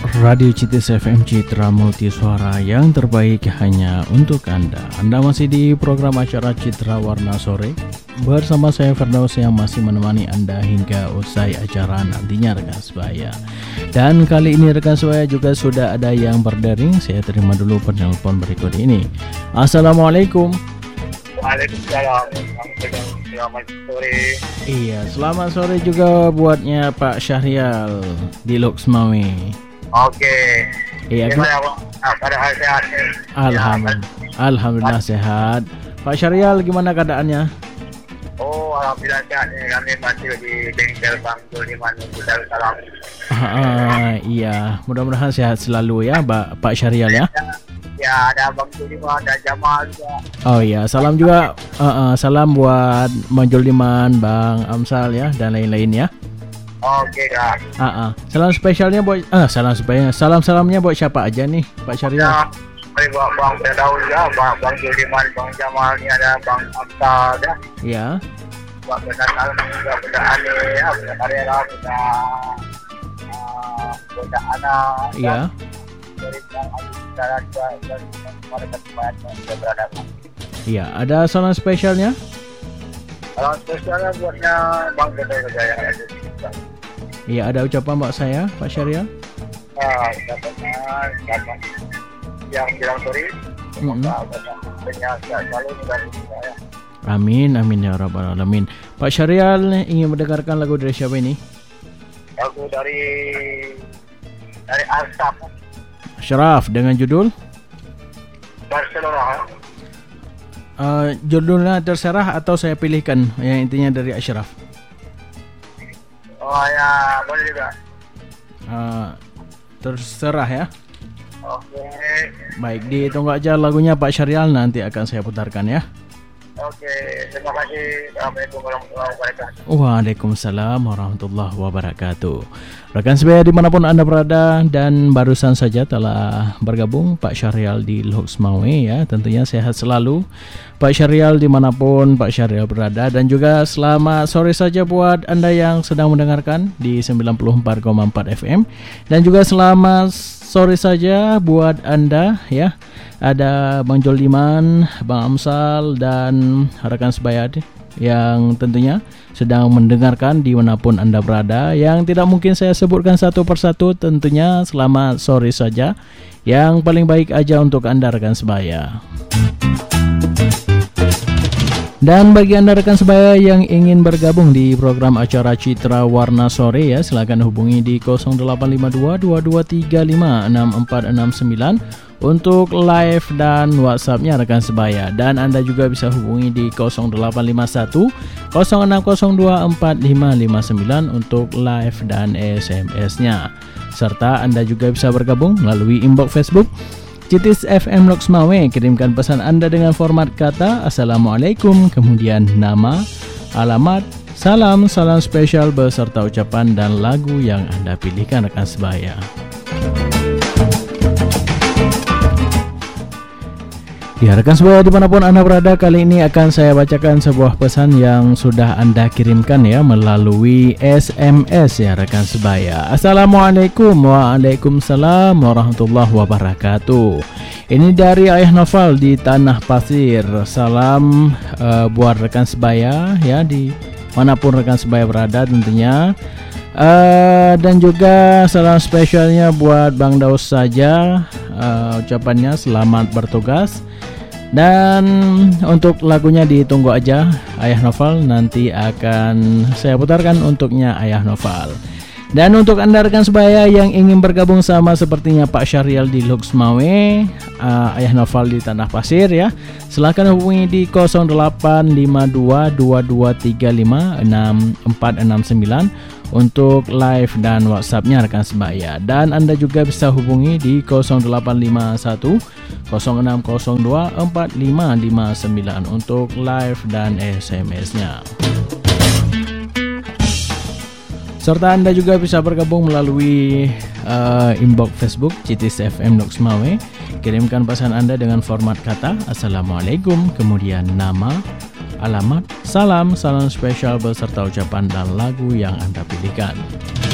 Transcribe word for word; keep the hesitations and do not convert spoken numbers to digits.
Radio Citis F M Citra Multisuara yang terbaik hanya untuk Anda. Anda masih di program acara Citra Warna Sore bersama saya Firdaus yang masih menemani Anda hingga usai acara nantinya rekan sebaya. Dan kali ini rekan sebaya juga sudah ada yang berdering. Saya terima dulu penelpon berikut ini. Assalamualaikum. Waalaikumsalam. Selamat sore. Iya, selamat sore juga buatnya Pak Syahrial di Loksmawe. Oke. Iya, gimana Pak? Ah, padahal sehat. Alhamdulillah. Alhamdulillah sehat. Pak Syahrial gimana keadaannya? Oh, alhamdulillah sehat. Kami masih di bengkel Bang Juliman Darussalam. Ah, ah, iya, mudah-mudahan sehat selalu ya, Pak Pak Syahrial ya. Ya, ada Bang Juliman, ada Jamal juga. Oh iya, salam juga uh, uh, salam buat Bang Juliman, Bang Amsal ya dan lain-lain ya. Oke, Kak. Ah, uh, uh. Salam spesialnya buat ah salam spesialnya. Salam-salamnya buat siapa aja nih, Pak Syahrial? Ya, buat Bang Firdaus ya, Bang, Bang Juliman, Bang Jamal, ni ada Bang Amsal ya. Iya. Buat Benda Salam juga, Benda Ane ya, Benda Karela, Benda uh, Benda Ana. Iya. Dari Bang Adi Jalan juga dan mereka semua yang berada. Iya, ada salam spesialnya? Salam spesialnya buatnya Bang Jodoh Jaya. Iya, ada ucapan buat saya, Pak Syahrial. Ah, ucapannya selamat yang bilang sorry. Semoga banyak selalu dari saya. Amin, amin ya rabbal alamin. Pak Syahrial ingin mendengarkan lagu dari siapa ini? Lagu dari dari Asap. Ashraf dengan judul Barcelona. Uh, judulnya terserah atau saya pilihkan yang intinya dari Ashraf. Oh ya, boleh juga. Uh, terserah ya. Oke. Baik, ditunggu aja lagunya Pak Syahrial, nanti akan saya putarkan ya. Oke, terima kasih. Assalamualaikum warahmatullahi wabarakatuh. Waalaikumsalam warahmatullahi wabarakatuh. Rekan sebaya dimanapun Anda berada, dan barusan saja telah bergabung Pak Syahrial di Loksmawe ya. Tentunya sehat selalu Pak Syahrial dimanapun Pak Syahrial berada. Dan juga selamat sore saja buat Anda yang sedang mendengarkan di sembilan puluh empat koma empat F M. Dan juga selamat sore saja buat Anda ya. Ada Bang Joliman, Bang Amsal, dan rekan sebaya yang tentunya sedang mendengarkan dimanapun Anda berada. Yang tidak mungkin saya sebutkan satu persatu, tentunya selamat sore saja. Yang paling baik aja untuk Anda rekan sebaya. Dan bagi Anda rekan sebaya yang ingin bergabung di program acara Citra Warna Sore ya, silakan hubungi di nol delapan lima dua dua dua tiga lima enam empat enam sembilan untuk live dan WhatsApp-nya rekan sebaya. Dan Anda juga bisa hubungi di nol delapan lima satu nol enam nol dua empat lima lima sembilan untuk live dan S M S-nya. Serta Anda juga bisa bergabung melalui inbox Facebook Citis F M Loksmawe. Kirimkan pesan Anda dengan format kata Assalamualaikum, kemudian nama, alamat, salam, salam spesial beserta ucapan dan lagu yang Anda pilihkan rekan sebaya. Ya rekan sebaya dimanapun Anda berada, kali ini akan saya bacakan sebuah pesan yang sudah Anda kirimkan ya melalui S M S ya rekan sebaya. Assalamualaikum. Waalaikumsalam warahmatullahi wabarakatuh. Ini dari Ayah Noval di Tanah Pasir. Salam uh, buat rekan sebaya ya di manapun rekan sebaya berada tentunya. Uh, dan juga salam spesialnya buat Bang Daus saja. Uh, ucapannya selamat bertugas. Dan untuk lagunya ditunggu aja Ayah Noval, nanti akan saya putarkan untuknya Ayah Noval. Dan untuk Anda rekan sebaya yang ingin bergabung sama sepertinya Pak Syahrial di Loksmawe, uh, Ayah Noval di Tanah Pasir ya, silakan hubungi di nol delapan lima dua dua dua tiga lima enam empat enam sembilan untuk live dan WhatsApp-nya rekan sebaya. Dan Anda juga bisa hubungi di nol delapan lima satu nol enam nol dua empat lima lima sembilan untuk live dan S M S-nya. Serta Anda juga bisa bergabung melalui uh, inbox Facebook Citis F M Loksmawe. Kirimkan pesan Anda dengan format kata Assalamualaikum, kemudian nama, alamat, salam, salam spesial beserta ucapan dan lagu yang Anda pilihkan.